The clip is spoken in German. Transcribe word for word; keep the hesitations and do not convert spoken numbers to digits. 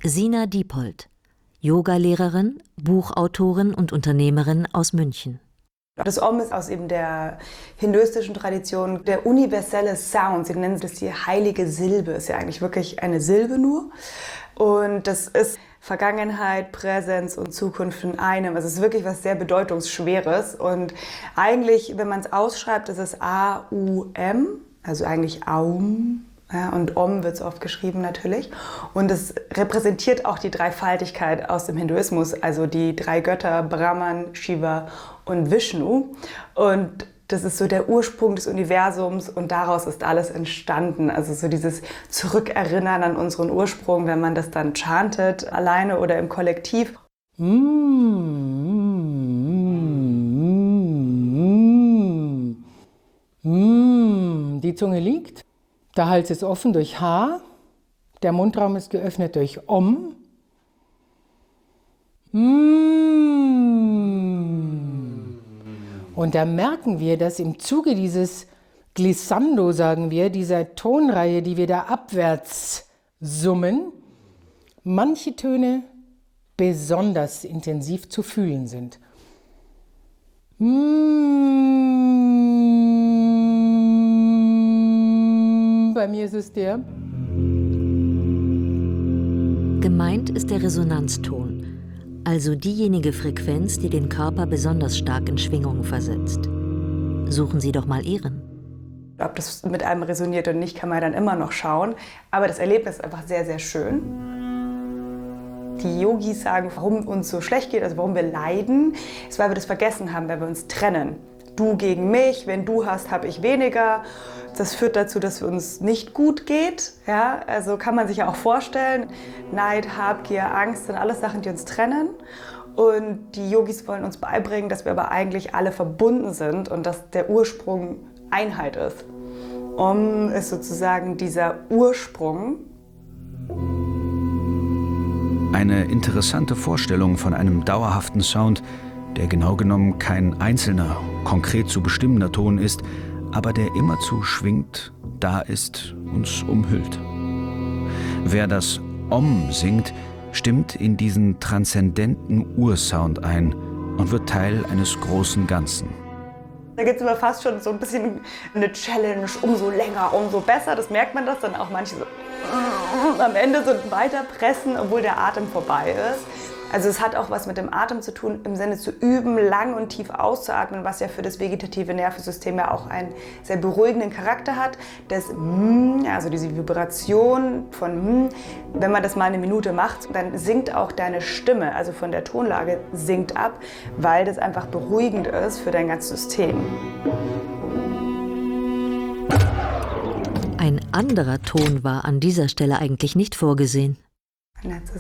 Sina Diepold, Yogalehrerin, Buchautorin und Unternehmerin aus München. Das Om ist aus eben der hinduistischen Tradition der universelle Sound. Sie nennen das die heilige Silbe. Ist ja eigentlich wirklich eine Silbe nur. Und das ist Vergangenheit, Präsenz und Zukunft in einem. Also es ist wirklich was sehr Bedeutungsschweres. Und eigentlich, wenn man es ausschreibt, ist es A U M, also eigentlich Aum. Ja, und Om wird es oft geschrieben natürlich. Und es repräsentiert auch die Dreifaltigkeit aus dem Hinduismus, also die drei Götter Brahman, Shiva und Vishnu. Und das ist so der Ursprung des Universums und daraus ist alles entstanden. Also so dieses Zurückerinnern an unseren Ursprung, wenn man das dann chantet, alleine oder im Kollektiv. Mm, mm, mm, mm. Die Zunge liegt. Der Hals ist offen durch H, der Mundraum ist geöffnet durch Om. Und da merken wir, dass im Zuge dieses Glissando, sagen wir, dieser Tonreihe, die wir da abwärts summen, manche Töne besonders intensiv zu fühlen sind. Bei mir ist es der. Gemeint ist der Resonanzton, also diejenige Frequenz, die den Körper besonders stark in Schwingung versetzt. Suchen Sie doch mal Ihren. Ob das mit einem resoniert oder nicht, kann man dann immer noch schauen. Aber das Erlebnis ist einfach sehr, sehr schön. Die Yogis sagen, warum uns so schlecht geht, also warum wir leiden, ist, weil wir das vergessen haben, weil wir uns trennen. Du gegen mich, wenn du hast, habe ich weniger. Das führt dazu, dass es uns nicht gut geht. Ja, also kann man sich ja auch vorstellen. Neid, Habgier, Angst sind alles Sachen, die uns trennen. Und die Yogis wollen uns beibringen, dass wir aber eigentlich alle verbunden sind und dass der Ursprung Einheit ist. Om ist sozusagen dieser Ursprung. Eine interessante Vorstellung von einem dauerhaften Sound, der genau genommen kein einzelner, konkret zu bestimmender Ton ist, aber der immerzu schwingt, da ist, uns umhüllt. Wer das Om singt, stimmt in diesen transzendenten Ursound ein und wird Teil eines großen Ganzen. Da gibt es immer fast schon so ein bisschen eine Challenge, umso länger, umso besser. Das merkt man das dann auch manche so am Ende so weiter pressen, obwohl der Atem vorbei ist. Also es hat auch was mit dem Atem zu tun, im Sinne zu üben, lang und tief auszuatmen, was ja für das vegetative Nervensystem ja auch einen sehr beruhigenden Charakter hat. Das M, also diese Vibration von M, wenn man das mal eine Minute macht, dann sinkt auch deine Stimme, also von der Tonlage sinkt ab, weil das einfach beruhigend ist für dein ganzes System. Ein anderer Ton war an dieser Stelle eigentlich nicht vorgesehen. Jetzt ist